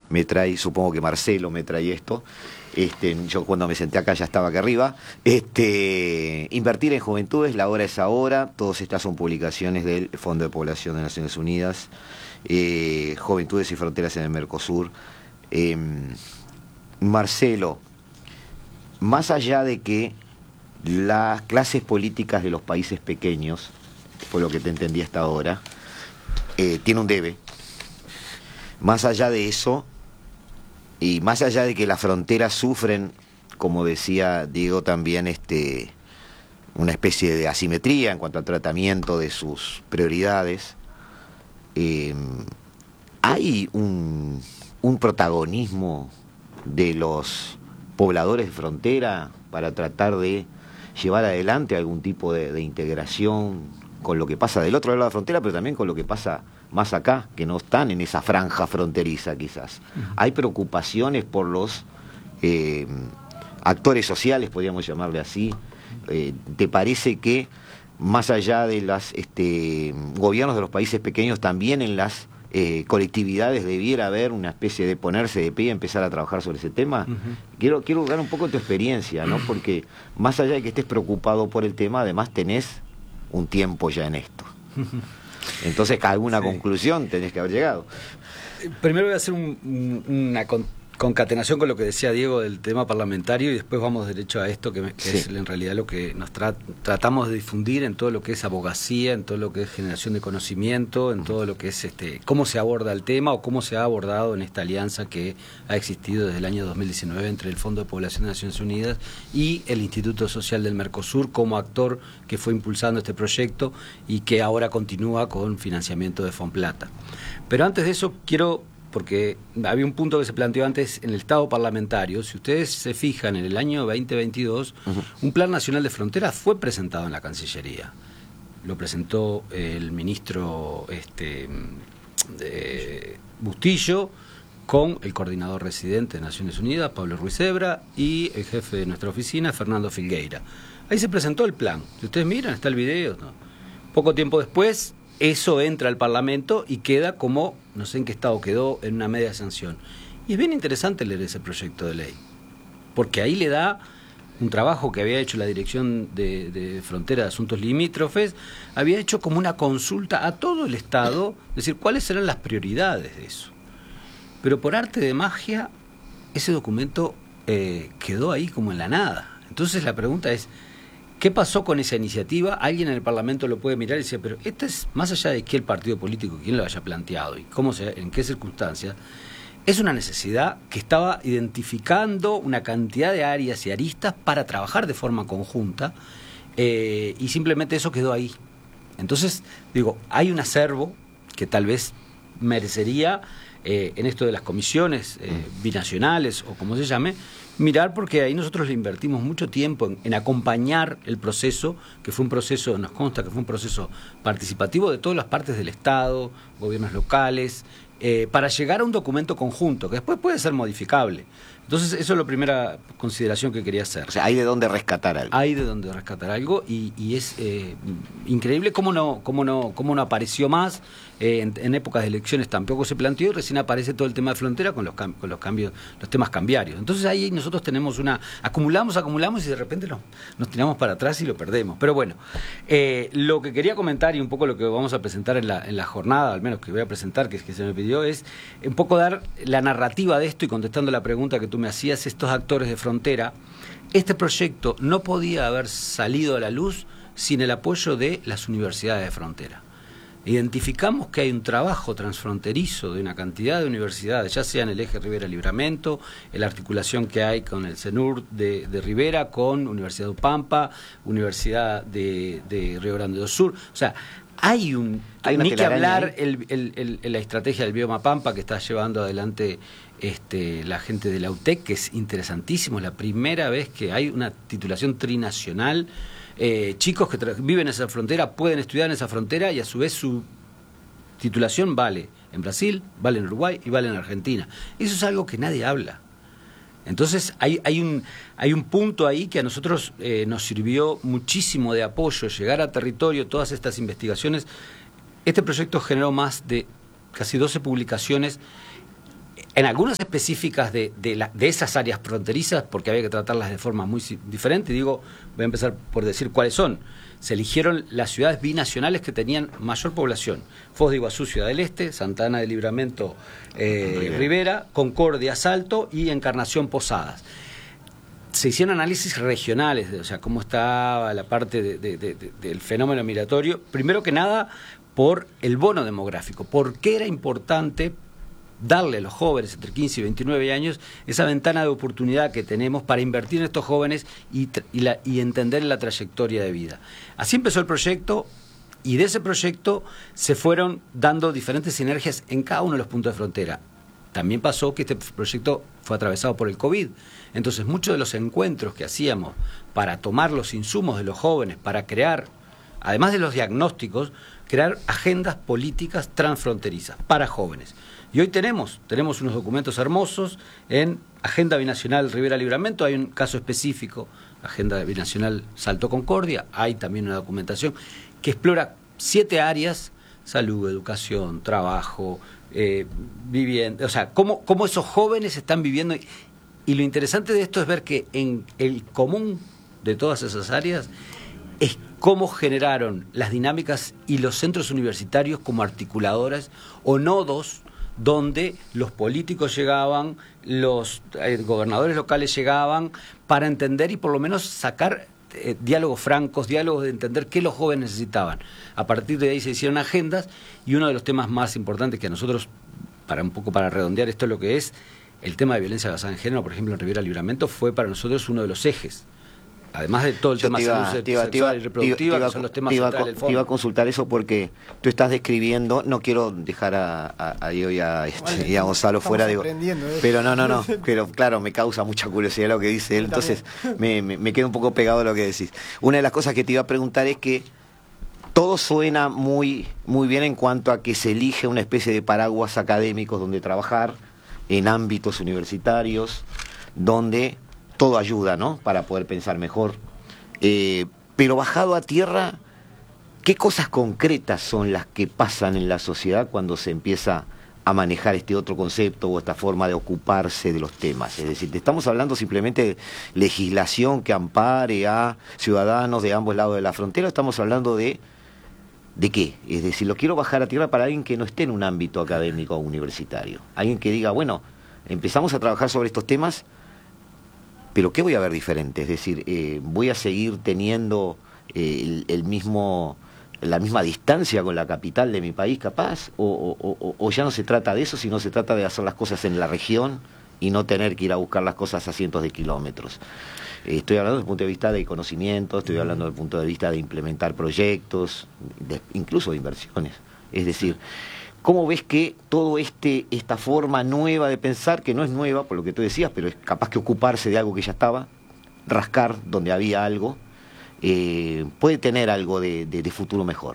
me trae, supongo que Marcelo me trae esto. Yo cuando me senté acá ya estaba acá arriba. Invertir en juventudes, la hora es ahora. Todas estas son publicaciones del Fondo de Población de Naciones Unidas. Juventudes y fronteras en el Mercosur. Marcelo, más allá de que las clases políticas de los países pequeños, por lo que te entendí hasta ahora, tiene un debe. Más allá de eso, y más allá de que las fronteras sufren, como decía Diego también, una especie de asimetría en cuanto al tratamiento de sus prioridades, hay un protagonismo de los pobladores de frontera para tratar de llevar adelante algún tipo de integración con lo que pasa del otro lado de la frontera, pero también con lo que pasa más acá, que no están en esa franja fronteriza quizás. Hay preocupaciones por los actores sociales, podríamos llamarle así. ¿Te parece que más allá de los gobiernos de los países pequeños, también en las colectividades debiera haber una especie de ponerse de pie y empezar a trabajar sobre ese tema? Quiero dar un poco de tu experiencia, ¿no? Porque más allá de que estés preocupado por el tema, además tenés un tiempo ya en esto. Entonces, a alguna conclusión tenés que haber llegado. Primero voy a hacer una concatenación con lo que decía Diego del tema parlamentario y después vamos derecho a esto, que es en realidad lo que nos tratamos de difundir en todo lo que es abogacía, en todo lo que es generación de conocimiento, en todo lo que es cómo se aborda el tema o cómo se ha abordado en esta alianza que ha existido desde el año 2019 entre el Fondo de Población de Naciones Unidas y el Instituto Social del Mercosur como actor que fue impulsando este proyecto y que ahora continúa con financiamiento de Fonplata. Pero antes de eso porque había un punto que se planteó antes en el Estado parlamentario. Si ustedes se fijan, en el año 2022, un Plan Nacional de Fronteras fue presentado en la Cancillería. Lo presentó el ministro Bustillo, con el coordinador residente de Naciones Unidas, Pablo Ruiz Zebra, y el jefe de nuestra oficina, Fernando Filgueira. Ahí se presentó el plan. Si ustedes miran, está el video, ¿no? Poco tiempo después, eso entra al Parlamento y queda como, no sé en qué estado quedó, en una media sanción. Y es bien interesante leer ese proyecto de ley, porque ahí le da un trabajo que había hecho la Dirección de Frontera de Asuntos Limítrofes, había hecho como una consulta a todo el Estado, es decir, cuáles eran las prioridades de eso. Pero por arte de magia, ese documento quedó ahí como en la nada. Entonces la pregunta es, ¿qué pasó con esa iniciativa? Alguien en el Parlamento lo puede mirar y decir, pero esta es, más allá de qué el partido político, quién lo haya planteado y en qué circunstancias, es una necesidad que estaba identificando una cantidad de áreas y aristas para trabajar de forma conjunta, y simplemente eso quedó ahí. Entonces, digo, hay un acervo que tal vez merecería, en esto de las comisiones binacionales o como se llame, mirar, porque ahí nosotros le invertimos mucho tiempo en acompañar el proceso, que fue un proceso, nos consta que fue un proceso participativo de todas las partes del Estado, gobiernos locales, para llegar a un documento conjunto, que después puede ser modificable. Entonces, eso es la primera consideración que quería hacer. O sea, hay de dónde rescatar algo. Hay de dónde rescatar algo y es increíble cómo no apareció más. En épocas de elecciones tampoco se planteó y recién aparece todo el tema de frontera con los cambios, los temas cambiarios. Entonces ahí nosotros tenemos acumulamos y de repente nos tiramos para atrás y lo perdemos. Pero bueno, lo que quería comentar y un poco lo que vamos a presentar en la jornada, al menos que voy a presentar, que se me pidió, es un poco dar la narrativa de esto y contestando la pregunta que tú me hacías, estos actores de frontera. Este proyecto no podía haber salido a la luz sin el apoyo de las universidades de frontera. Identificamos que hay un trabajo transfronterizo de una cantidad de universidades, ya sea en el eje Rivera-Libramento, en la articulación que hay con el CENUR de Rivera, con Universidad de Upampa, Universidad de Río Grande do Sur. O sea, hay ni que hablar la estrategia del bioma Pampa que está llevando adelante la gente de la UTEC, que es interesantísimo, es la primera vez que hay una titulación trinacional. Chicos que viven en esa frontera pueden estudiar en esa frontera y a su vez su titulación vale en Brasil, vale en Uruguay y vale en Argentina. Eso es algo que nadie habla. Entonces hay un punto ahí que a nosotros nos sirvió muchísimo de apoyo, llegar a territorio, todas estas investigaciones. Este proyecto generó más de casi 12 publicaciones en algunas específicas de esas áreas fronterizas, porque había que tratarlas de forma muy diferente, digo, voy a empezar por decir cuáles son. Se eligieron las ciudades binacionales que tenían mayor población. Foz de Iguazú, Ciudad del Este, Santa Ana de Libramento, Rivera, Concordia, Salto y Encarnación, Posadas. Se hicieron análisis regionales, o sea, cómo estaba la parte del fenómeno migratorio. Primero que nada, por el bono demográfico. ¿Por qué era importante darle a los jóvenes entre 15 y 29 años esa ventana de oportunidad que tenemos para invertir en estos jóvenes y entender la trayectoria de vida? Así empezó el proyecto, y de ese proyecto se fueron dando diferentes sinergias en cada uno de los puntos de frontera. También pasó que este proyecto fue atravesado por el COVID. Entonces, muchos de los encuentros que hacíamos para tomar los insumos de los jóvenes, para crear, además de los diagnósticos, crear agendas políticas transfronterizas para jóvenes. Y hoy tenemos unos documentos hermosos en Agenda Binacional Rivera Libramento. Hay un caso específico, Agenda Binacional Salto Concordia. Hay también una documentación que explora 7 áreas: salud, educación, trabajo, vivienda. O sea, cómo esos jóvenes están viviendo. Y lo interesante de esto es ver que en el común de todas esas áreas es cómo generaron las dinámicas y los centros universitarios como articuladoras o nodos donde los políticos llegaban, los gobernadores locales llegaban para entender y por lo menos sacar diálogos francos, diálogos de entender qué los jóvenes necesitaban. A partir de ahí se hicieron agendas, y uno de los temas más importantes que a nosotros, para redondear esto lo que es, el tema de violencia basada en género, por ejemplo, en Rivera Libramento, fue para nosotros uno de los ejes. Además de todo el tema salud sexual y reproductiva, que son los temas centrales del fondo. Te iba a consultar eso porque tú estás describiendo, no quiero dejar a Diego y a Gonzalo fuera de... Pero no, pero claro, me causa mucha curiosidad lo que dice él, entonces me quedo un poco pegado a lo que decís. Una de las cosas que te iba a preguntar es que todo suena muy bien en cuanto a que se elige una especie de paraguas académicos donde trabajar, en ámbitos universitarios, donde todo ayuda, ¿no?, para poder pensar mejor. Pero bajado a tierra, ¿qué cosas concretas son las que pasan en la sociedad cuando se empieza a manejar este otro concepto o esta forma de ocuparse de los temas? Es decir, estamos hablando simplemente de legislación que ampare a ciudadanos de ambos lados de la frontera, estamos hablando ¿de qué? Es decir, lo quiero bajar a tierra para alguien que no esté en un ámbito académico o universitario. Alguien que diga, bueno, empezamos a trabajar sobre estos temas, pero ¿qué voy a ver diferente? Es decir, ¿voy a seguir teniendo la misma distancia con la capital de mi país, capaz? ¿O ya no se trata de eso, sino se trata de hacer las cosas en la región y no tener que ir a buscar las cosas a cientos de kilómetros? Estoy hablando desde el punto de vista de conocimiento, estoy hablando desde el punto de vista de implementar proyectos, incluso de inversiones. Es decir, ¿cómo ves que todo esta forma nueva de pensar, que no es nueva por lo que tú decías, pero es capaz que ocuparse de algo que ya estaba, rascar donde había algo, puede tener algo de futuro mejor?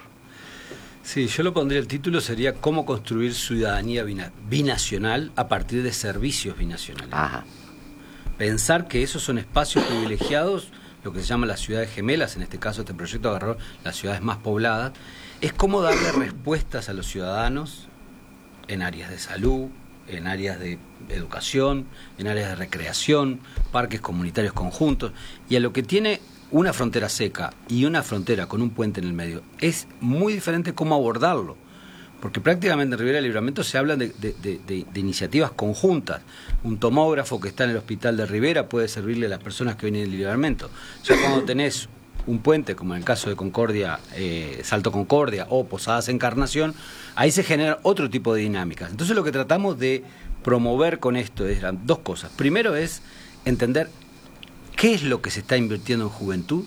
Sí, yo lo pondría, el título sería ¿Cómo construir ciudadanía binacional a partir de servicios binacionales? Ajá. Pensar que esos son espacios privilegiados, lo que se llama las ciudades gemelas, en este caso este proyecto agarró las ciudades más pobladas, es cómo darle respuestas a los ciudadanos en áreas de salud, en áreas de educación, en áreas de recreación, parques comunitarios conjuntos, y a lo que tiene una frontera seca y una frontera con un puente en el medio, es muy diferente cómo abordarlo. Porque prácticamente en Rivera Libramento se habla de iniciativas conjuntas. Un tomógrafo que está en el hospital de Rivera puede servirle a las personas que vienen del Libramento. O sea, cuando tenés un puente, como en el caso de Concordia, Salto Concordia o Posadas Encarnación, ahí se generan otro tipo de dinámicas. Entonces lo que tratamos de promover con esto eran 2 cosas. Primero es entender qué es lo que se está invirtiendo en juventud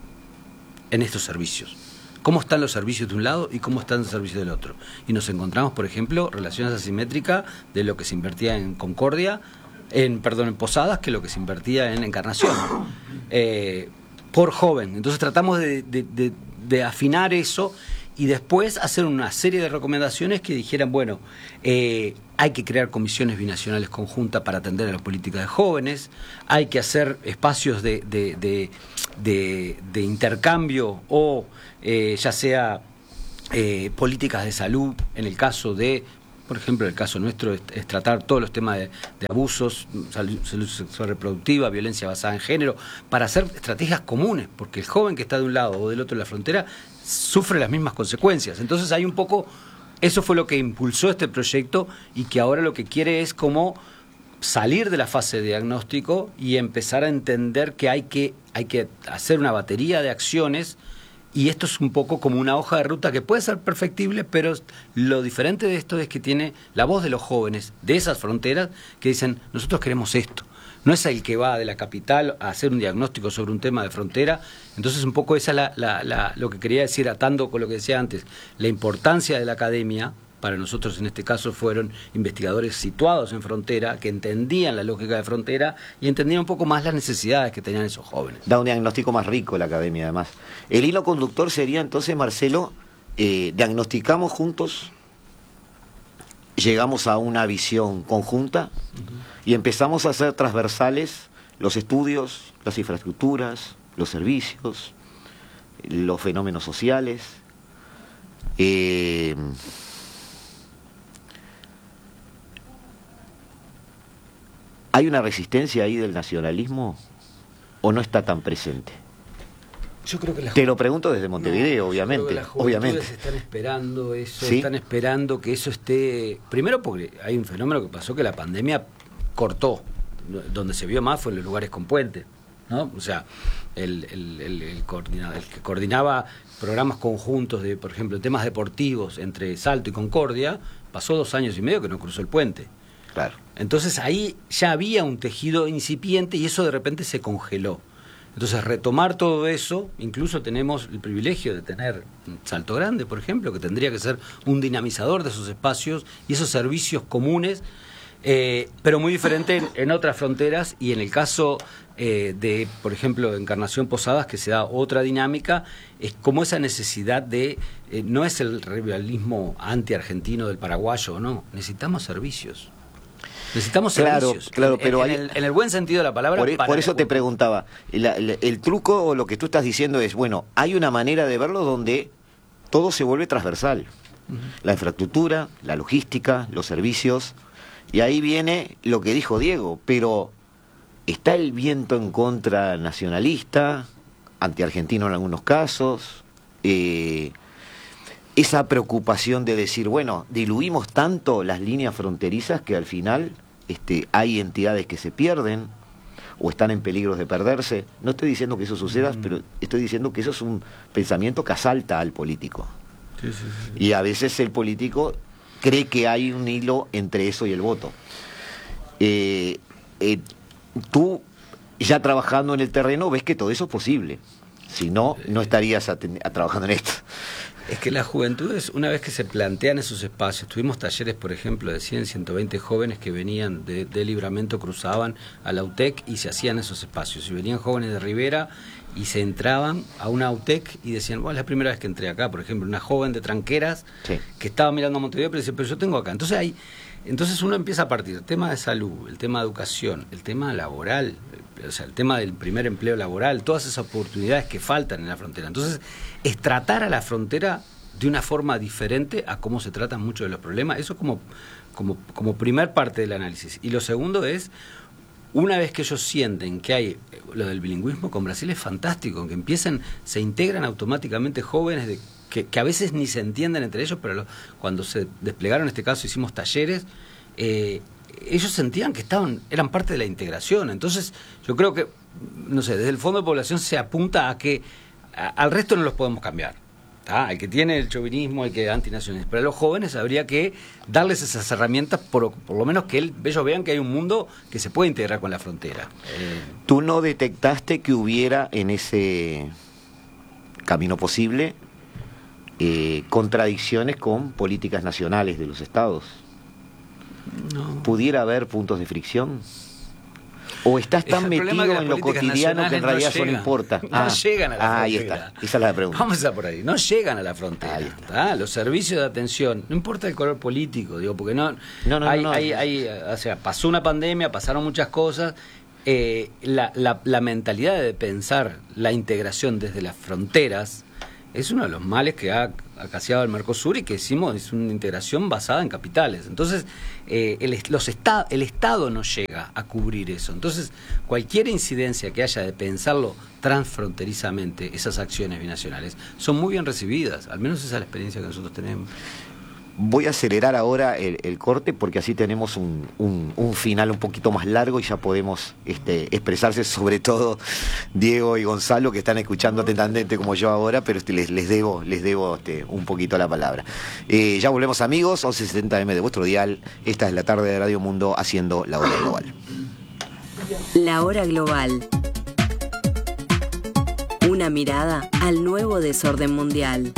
en estos servicios. Cómo están los servicios de un lado y cómo están los servicios del otro. Y nos encontramos, por ejemplo, relaciones asimétricas de lo que se invertía en Concordia, en Posadas, que lo que se invertía en Encarnación, por joven. Entonces tratamos de afinar eso y después hacer una serie de recomendaciones que dijeran, bueno, hay que crear comisiones binacionales conjuntas para atender a la política de jóvenes, hay que hacer espacios de intercambio o ya sea políticas de salud, en el caso de por ejemplo, en el caso nuestro, es tratar todos los temas de abusos, salud sexual reproductiva, violencia basada en género, para hacer estrategias comunes, porque el joven que está de un lado o del otro de la frontera sufre las mismas consecuencias. Entonces hay un poco, eso fue lo que impulsó este proyecto y que ahora lo que quiere es como salir de la fase de diagnóstico y empezar a entender que hay que hacer una batería de acciones. Y esto es un poco como una hoja de ruta que puede ser perfectible, pero lo diferente de esto es que tiene la voz de los jóvenes de esas fronteras que dicen, nosotros queremos esto. No es el que va de la capital a hacer un diagnóstico sobre un tema de frontera. Entonces un poco esa es lo que quería decir, atando con lo que decía antes, la importancia de la academia. Para nosotros en este caso fueron investigadores situados en frontera, que entendían la lógica de frontera y entendían un poco más las necesidades que tenían esos jóvenes. Da un diagnóstico más rico la academia además. El hilo conductor sería entonces, Marcelo, diagnosticamos juntos, llegamos a una visión conjunta y empezamos a hacer transversales los estudios, las infraestructuras, los servicios, los fenómenos sociales. ¿Hay una resistencia ahí del nacionalismo o no está tan presente? Yo creo que te lo pregunto desde Montevideo, obviamente. Creo que las juventudes están esperando eso, ¿sí? Están esperando que eso esté... Primero porque hay un fenómeno que pasó que la pandemia cortó. Donde se vio más fue en los lugares con puente, ¿no? O sea, el que coordinaba programas conjuntos de, por ejemplo, temas deportivos entre Salto y Concordia, pasó 2 años y medio que no cruzó el puente. Claro. Entonces ahí ya había un tejido incipiente y eso de repente se congeló. Entonces retomar todo eso, incluso tenemos el privilegio de tener Salto Grande, por ejemplo, que tendría que ser un dinamizador de esos espacios y esos servicios comunes, pero muy diferente en otras fronteras, y en el caso de, por ejemplo, Encarnación Posadas, que se da otra dinámica, es como esa necesidad de, no es el rivalismo anti-argentino del paraguayo, no, necesitamos servicios. Necesitamos servicios, claro, pero en el buen sentido de la palabra. Por eso te preguntaba, el truco o lo que tú estás diciendo es, bueno, hay una manera de verlo donde todo se vuelve transversal. La infraestructura, la logística, los servicios, y ahí viene lo que dijo Diego, pero está el viento en contra nacionalista, antiargentino en algunos casos, esa preocupación de decir, bueno, diluimos tanto las líneas fronterizas que al final hay entidades que se pierden o están en peligro de perderse. No estoy diciendo que eso suceda, pero estoy diciendo que eso es un pensamiento que asalta al político. Sí. Y a veces el político cree que hay un hilo entre eso y el voto. Tú, ya trabajando en el terreno, ves que todo eso es posible. Si no, no estarías trabajando en esto. Es que las juventudes, una vez que se plantean esos espacios, tuvimos talleres, por ejemplo, de 100, 120 jóvenes que venían de Libramento, cruzaban a la UTEC y se hacían esos espacios. Y venían jóvenes de Rivera y se entraban a una UTEC y decían, bueno, es la primera vez que entré acá. Por ejemplo, una joven de Tranqueras, sí, que estaba mirando a Montevideo, pero decía, pero yo tengo acá. Entonces uno empieza a partir del tema de salud, el tema de educación, el tema laboral, o sea, el tema del primer empleo laboral, todas esas oportunidades que faltan en la frontera. Entonces, es tratar a la frontera de una forma diferente a cómo se tratan muchos de los problemas. Eso como primer parte del análisis. Y lo segundo es, una vez que ellos sienten que hay lo del bilingüismo con Brasil, es fantástico, que se integran automáticamente jóvenes que a veces ni se entienden entre ellos, pero cuando se desplegaron, en este caso hicimos talleres, ellos sentían que eran parte de la integración. Entonces yo creo que, no sé, desde el Fondo de Población se apunta a que al resto no los podemos cambiar, ¿tá? El que tiene el chauvinismo, el que es antinacionalista, pero a los jóvenes habría que darles esas herramientas, por lo menos que ellos vean que hay un mundo que se puede integrar con la frontera. ¿Tú no detectaste que hubiera en ese camino posible contradicciones con políticas nacionales de los estados? No. ¿Pudiera haber puntos de fricción? ¿O estás tan metido en lo cotidiano que en realidad eso no importa? No llegan a la frontera. Ahí está, esa es la pregunta. Vamos a por ahí, no llegan a la frontera. Los servicios de atención, no importa el color político, digo, porque no. O sea, pasó una pandemia, pasaron muchas cosas. La mentalidad de pensar la integración desde las fronteras es uno de los males que ha acariciado el Mercosur y que decimos es una integración basada en capitales. Entonces, el Estado no llega a cubrir eso. Entonces, cualquier incidencia que haya de pensarlo transfronterizamente, esas acciones binacionales, son muy bien recibidas. Al menos esa es la experiencia que nosotros tenemos. Voy a acelerar ahora el corte porque así tenemos un final un poquito más largo y ya podemos expresarse, sobre todo Diego y Gonzalo, que están escuchando atentamente como yo ahora, pero les debo un poquito la palabra. Ya volvemos, amigos, 11:70 de vuestro dial. Esta es la tarde de Radio Mundo haciendo La Hora Global. La Hora Global. Una mirada al nuevo desorden mundial.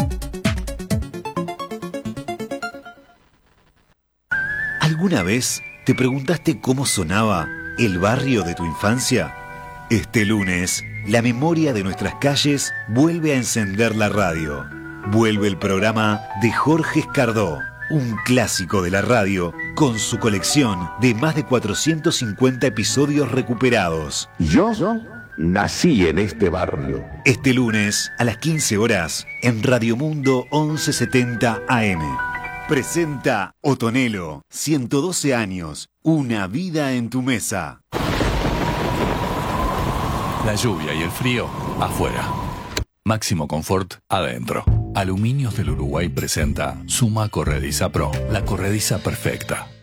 ¿Alguna vez te preguntaste cómo sonaba el barrio de tu infancia? Este lunes, la memoria de nuestras calles vuelve a encender la radio. Vuelve el programa de Jorge Escardó, un clásico de la radio, con su colección de más de 450 episodios recuperados. Yo nací en este barrio. Este lunes, a las 15 horas, en Radio Mundo 1170 AM. Presenta Otonelo, 112 años, una vida en tu mesa. La lluvia y el frío, afuera. Máximo confort, adentro. Aluminios del Uruguay presenta Suma Corrediza Pro, la corrediza perfecta.